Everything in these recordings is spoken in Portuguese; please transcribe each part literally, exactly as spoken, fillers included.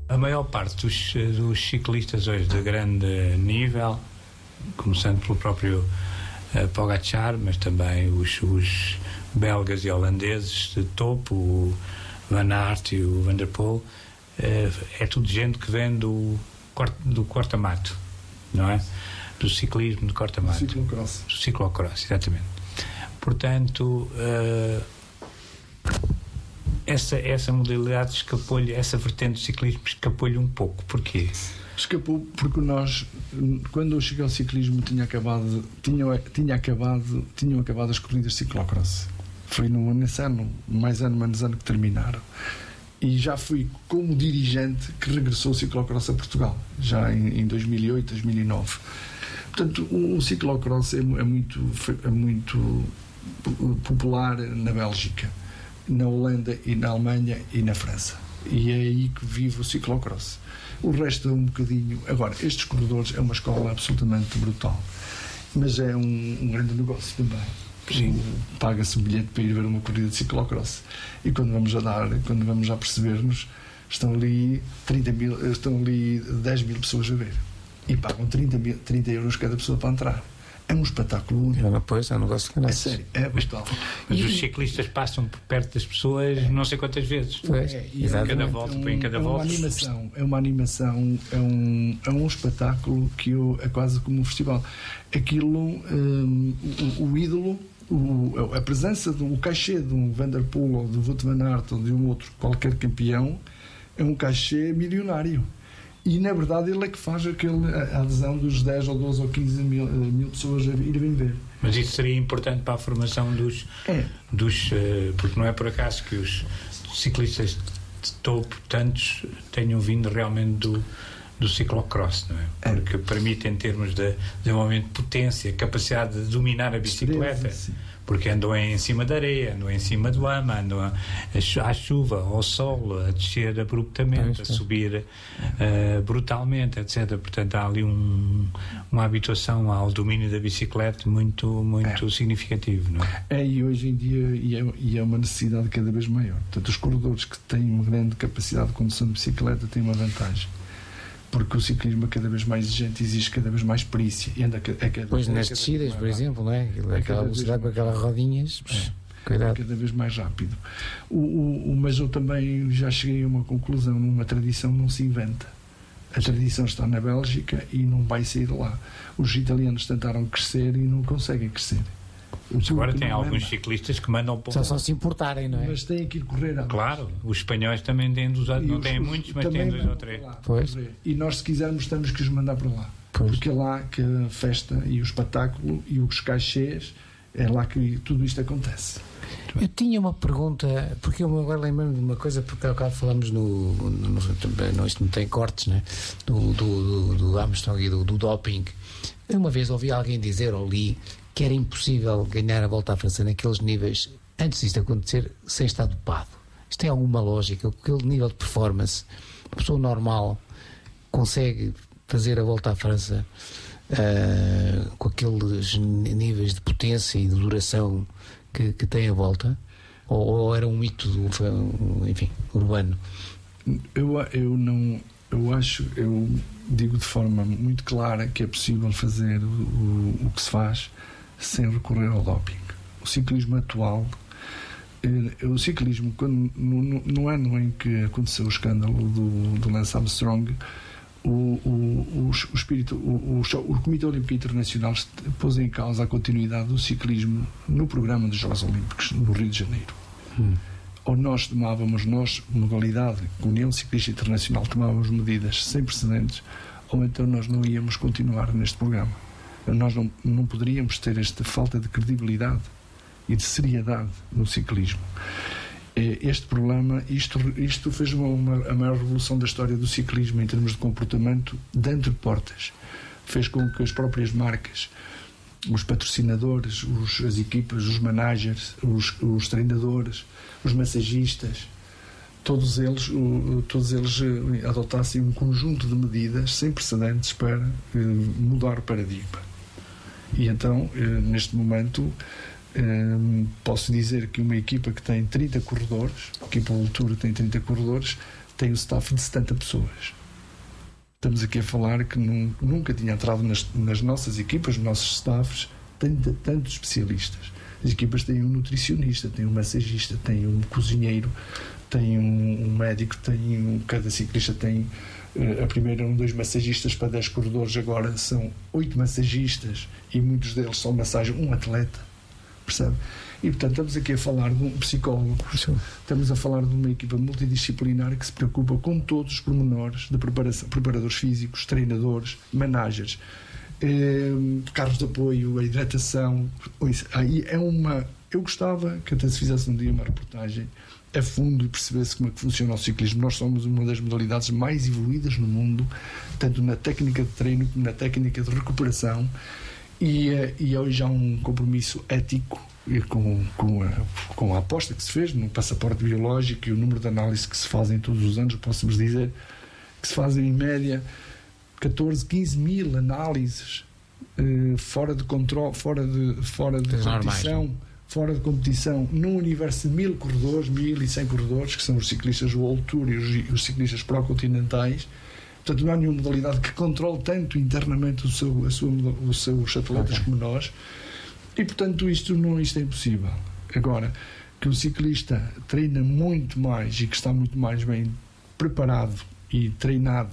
A maior parte dos, dos ciclistas hoje de grande nível, começando pelo próprio uh, Pogacar, mas também os, os belgas e holandeses de topo, o Van Aert e o Van der Poel, uh, é tudo gente que vem do, do corta-mato, não é? Do ciclismo de corta-mato. Do ciclocross. Do ciclocross, exatamente. Portanto, uh, essa, essa modalidade escapou-lhe, essa vertente do ciclismo escapou-lhe um pouco. Porquê? Escapou porque nós, quando eu cheguei ao ciclismo, tinha acabado, tinha, tinha acabado, tinham acabado as corridas de ciclocross. Foi no, nesse ano, mais ano, menos ano que terminaram. E já fui como dirigente que regressou o ciclocross a Portugal, já em, em dois mil e oito, dois mil e nove. Portanto, o, o ciclocross é, é, muito, é muito popular na Bélgica, na Holanda e na Alemanha e na França. E é aí que vive o ciclocross. O resto é um bocadinho... Agora, estes corredores é uma escola absolutamente brutal, mas é um, um grande negócio também. Sim. Paga-se um bilhete para ir ver uma corrida de ciclocross, e quando vamos a dar, quando vamos a perceber-nos, estão ali trinta mil, estão ali dez mil pessoas a ver, e pagam trinta, mil, trinta euros cada pessoa para entrar. É um espetáculo único. É, pois, é um negócio que não é sério, é brutal. Mas e, os ciclistas passam por perto das pessoas é, não sei quantas vezes. Pois, é, em cada volta, é um, em cada é volta. Uma animação, é uma animação, é um, é um espetáculo que eu, é quase como um festival. Aquilo, um, o, o ídolo, o, a presença do o cachê de um Van der Poel ou de Wout van Aert ou de um outro qualquer campeão é um cachê milionário. E na verdade ele é que faz aquele, a adesão dos dez ou doze ou quinze mil, mil pessoas a irem ver. Mas isso seria importante para a formação dos, é. dos uh, porque não é por acaso que os ciclistas de topo tantos tenham vindo realmente do, do ciclocross, não é? Porque é. permite, em termos de desenvolvimento de potência, capacidade de dominar a bicicleta, sim, sim. Porque andam em cima da areia, andam em cima do ama, andam a, a, à chuva, ao sol, a descer abruptamente, a subir uh, brutalmente, etcétera. Portanto, há ali um, uma habituação ao domínio da bicicleta muito, muito é. significativo, não é? É, e hoje em dia e é, e é uma necessidade cada vez maior. Portanto, os corredores que têm uma grande capacidade de condução de bicicleta têm uma vantagem, porque o ciclismo é cada vez mais exigente, exige cada vez mais perícia. E anda a cada, pois é nas descidas, por exemplo, não é? é aquela velocidade com aquelas rodinhas, é, cuidado. Cada vez mais rápido. O, o, o, mas eu também já cheguei a uma conclusão: uma tradição não se inventa. A tradição está na Bélgica e não vai sair de lá. Os italianos tentaram crescer e não conseguem crescer. Agora tem alguns é ciclistas que mandam para só, só se importarem, não é? Mas têm que ir correr. Claro, os espanhóis também têm dos, não têm muitos, mas têm dois ou três. Pois. E nós, se quisermos, temos que os mandar para lá. Pois. Porque é lá que a festa e o espetáculo e os cachês, é lá que tudo isto acontece. Eu tinha uma pergunta, porque eu agora lembro-me de uma coisa, porque ao bocado falamos no, no, no, no isto não tem cortes, né? do, do, do, do Armstrong e do, do doping. Uma vez ouvi alguém dizer, ou li, que era impossível ganhar a Volta à França naqueles níveis, antes disto acontecer, sem estar dopado. Isto tem alguma lógica? Aquele nível de performance, uma pessoa normal consegue fazer a Volta à França uh, com aqueles níveis de potência e de duração que, que tem a Volta? Ou, ou era um mito, do, enfim, urbano? Eu, eu não... Eu acho, eu digo de forma muito clara que é possível fazer o, o, o que se faz sem recorrer ao doping. O ciclismo atual, eh, o ciclismo, quando, no, no ano em que aconteceu o escândalo do, do Lance Armstrong, o, o, o, o, espírito, o, o, o Comitê Olímpico Internacional pôs em causa a continuidade do ciclismo no programa dos Jogos Olímpicos no Rio de Janeiro. Hum. Ou nós tomávamos, nós, modalidade, a União Ciclista Internacional, tomávamos medidas sem precedentes, ou então nós não íamos continuar neste programa. Nós não, não poderíamos ter esta falta de credibilidade e de seriedade no ciclismo. Este problema, isto, isto fez uma, uma, a maior revolução da história do ciclismo em termos de comportamento dentro de portas. Fez com que as próprias marcas, os patrocinadores, os, as equipas, os managers, os, os treinadores, os massagistas, todos eles, o, todos eles adotassem um conjunto de medidas sem precedentes para eh, mudar o paradigma. E então, eh, neste momento, Um, posso dizer que uma equipa que tem trinta corredores, a equipa Vultura tem trinta corredores, tem um staff de setenta pessoas. Estamos aqui a falar que num, nunca tinha entrado nas, nas nossas equipas, nos nossos staffs, tantos tanto especialistas. As equipas têm um nutricionista, têm um massagista, têm um cozinheiro, têm um, um médico, têm um, cada ciclista tem uh, a primeira eram dois massagistas para dez corredores, agora são oito massagistas e muitos deles são massagem, um atleta, percebe? E portanto estamos aqui a falar de um psicólogo, estamos a falar de uma equipa multidisciplinar que se preocupa com todos os pormenores de preparação, preparadores físicos, treinadores, managers, eh, carros de apoio, a hidratação. Aí é uma, eu gostava que até se fizesse um dia uma reportagem a fundo e percebesse como é que funciona o ciclismo. Nós somos uma das modalidades mais evoluídas no mundo, tanto na técnica de treino como na técnica de recuperação, e, e hoje há um compromisso ético com, com, a, com a aposta que se fez no passaporte biológico e o número de análises que se fazem todos os anos. Posso-vos dizer que se fazem em média catorze, quinze mil análises eh, fora de controle, fora de, fora de competição, normais, fora de competição, num universo de mil corredores, mil e cem corredores, que são os ciclistas World Tour e os, os ciclistas pró-continentais. Portanto, não há nenhuma modalidade que controle tanto internamente o seu, a sua, os seus atletas okay. como nós. E, portanto, isto, não, isto é impossível. Agora, que o ciclista treina muito mais e que está muito mais bem preparado e treinado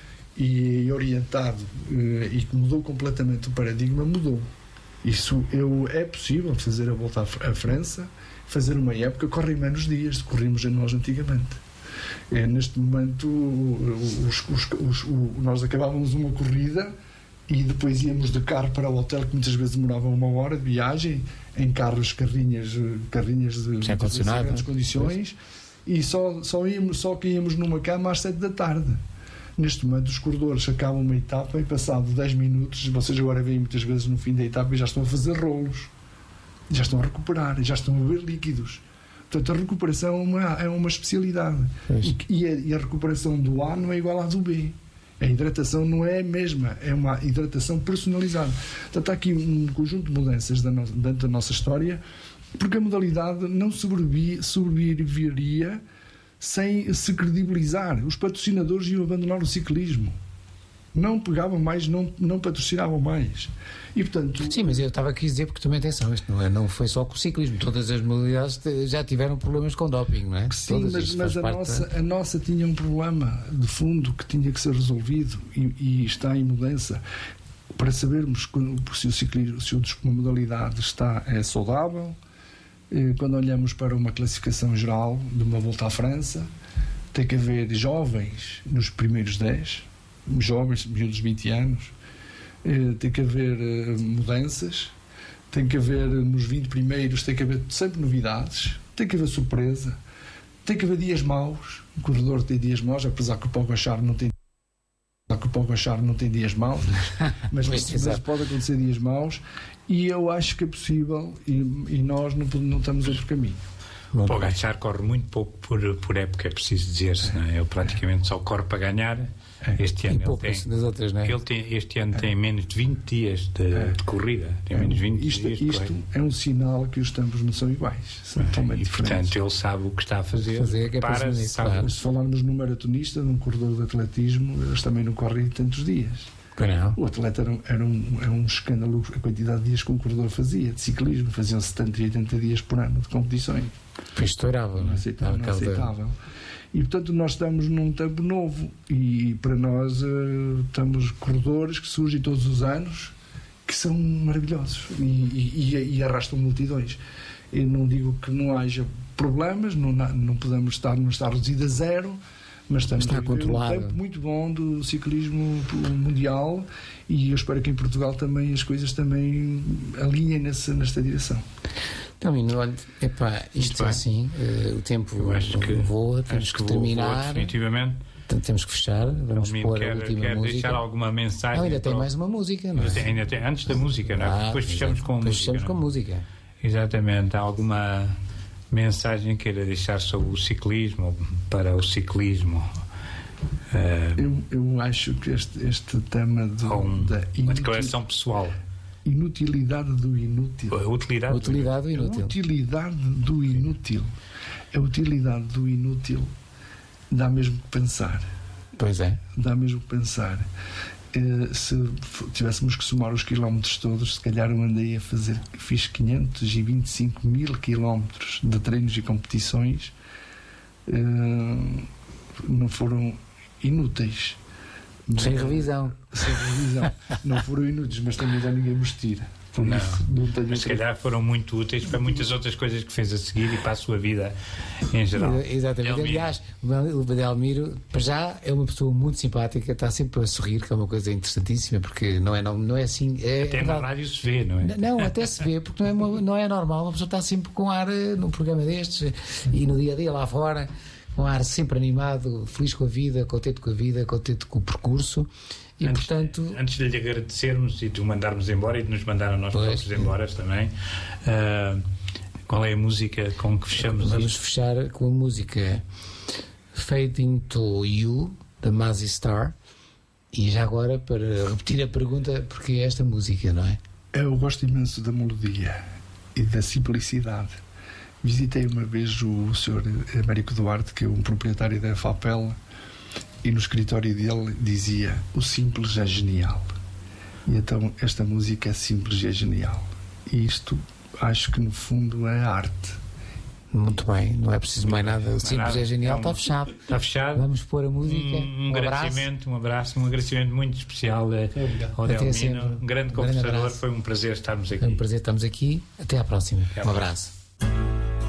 e orientado e que mudou completamente o paradigma, mudou. Isso eu, é possível fazer a volta à França, fazer uma época, correm menos dias do que corríamos nós antigamente. É, neste momento, os, os, os, os, nós acabávamos uma corrida e depois íamos de carro para o hotel, que muitas vezes demorava uma hora de viagem, em carros, carrinhas, carrinhas de grandes condições, e só, só, íamos, só que íamos numa cama às sete da tarde. Neste momento, os corredores acabam uma etapa e, passado dez minutos, vocês agora veem muitas vezes no fim da etapa e já estão a fazer rolos, já estão a recuperar, já estão a beber líquidos. Portanto, a recuperação é uma, é uma especialidade. E, e, a, e a recuperação do A não é igual à do B. A hidratação não é a mesma, é uma hidratação personalizada. Portanto, há aqui um conjunto de mudanças da no, dentro da nossa história, porque a modalidade não sobreviveria sem se credibilizar. Os patrocinadores iam abandonar o ciclismo. Não pegavam mais, não, não patrocinavam mais. E, portanto... Sim, mas eu estava aqui a dizer, porque também atenção, isto não, é, não foi só com o ciclismo, todas as modalidades já tiveram problemas com doping, não é? Sim, todas mas, mas a, nossa, da... a nossa tinha um problema de fundo que tinha que ser resolvido e, e está em mudança. Para sabermos se o ciclismo, se uma modalidade está, é saudável, quando olhamos para uma classificação geral de uma volta à França, tem que haver jovens nos primeiros dez, jovens, miúdos de vinte anos, eh, tem que haver eh, mudanças, tem que haver nos vinte primeiros, tem que haver sempre novidades, tem que haver surpresa, tem que haver dias maus. O corredor tem dias maus, apesar que o Pogačar não tem que o Pogačar não tem dias maus, mas, mas, mas pode acontecer dias maus, e eu acho que é possível, e, e nós não, não estamos outro caminho. O Pogačar corre muito pouco por, por época, é preciso dizer-se, não é? Ele praticamente só corre para ganhar. Este ano, ele tem, outras, não é? ele tem, este ano é. tem menos de vinte dias de, é. de corrida. Tem é. menos de vinte isto, dias de isto corrida. é um sinal que os tempos não são iguais, são é. totalmente e, diferentes. Portanto, ele sabe o que está a fazer. fazer que é para, nisso, sabe. Claro. Se falarmos num maratonista, num corredor de atletismo, eles também não correm tantos dias. Não. O atleta era, era, um, era um escândalo a quantidade de dias que um corredor fazia de ciclismo. Faziam setenta e oitenta dias por ano de competições. Foi estourável. Não aceitável. Não aceitável. E portanto nós estamos num tempo novo, e para nós uh, estamos corredores que surgem todos os anos, que são maravilhosos e, e, e arrastam multidões. Eu não digo que não haja problemas, não, não podemos estar, não estar reduzido a zero, mas estamos está a viver um tempo muito bom do ciclismo mundial, e eu espero que em Portugal também as coisas também alinhem nessa, nesta direção. Então, olha, epá, isto é assim, uh, o tempo que, voa, temos que, que terminar. Voa, definitivamente. Portanto, temos que fechar. Vamos pôr quer, a última quer música. deixar alguma mensagem? Não, ainda tem mais uma música, não é? Ainda tem, ainda tem, antes da música, não é? Ah, depois fechamos com depois música. Fechamos com música. Exatamente. Há alguma mensagem que queira deixar sobre o ciclismo, para o ciclismo? Uh, eu, eu acho que este, este tema de, um, da uma declaração pessoal. inutilidade do inútil. A utilidade, A utilidade do inútil. A utilidade do inútil. A utilidade do inútil dá mesmo que pensar. Pois é. Dá mesmo que pensar. Uh, se tivéssemos que somar os quilómetros todos, se calhar eu andei a fazer, fiz quinhentos e vinte e cinco mil quilómetros de treinos e competições, uh, não foram inúteis. Sem revisão. Sem revisão. Não foram inúteis, mas também já ninguém me tira. Por não, isso, não tenho mas se calhar foram muito úteis para muitas outras coisas que fez a seguir e para a sua vida em geral. Exatamente. Delmiro. Aliás, o Delmiro, para já, é uma pessoa muito simpática, está sempre a sorrir, que é uma coisa interessantíssima, porque não é, não, não é assim. É, até é na rádio se vê, não é? Não, até se vê, porque não é, uma, não é normal. Uma pessoa está sempre com ar num programa destes e no dia a dia lá fora, com ar sempre animado, feliz com a vida, contente com a vida, contente com o percurso. E, antes, portanto, antes de lhe agradecermos e de o mandarmos embora e de nos mandar a nós pois, próprios embora também, uh, qual é a música com que fechamos vamos isto? fechar com a música Fading to You, da Mazzy Star. E já agora, para repetir a pergunta, porque é esta música, não é? Eu gosto imenso da melodia e da simplicidade. Visitei uma vez o senhor Américo Duarte, que é um proprietário da Fapel, e no escritório dele dizia: o simples é genial. E então esta música é simples e é genial. E isto acho que no fundo é arte. Muito bem, não é preciso mais nada. O simples nada. é genial, É um- está fechado. Está fechado. Vamos pôr a música. Um, um Um abraço. agradecimento, um abraço, um agradecimento muito especial eh, ao Até Delmino, sempre. um grande Um grande conversador. abraço. Foi um prazer estarmos aqui. Foi um prazer, estamos aqui. Até à próxima. Até à Um próxima. abraço.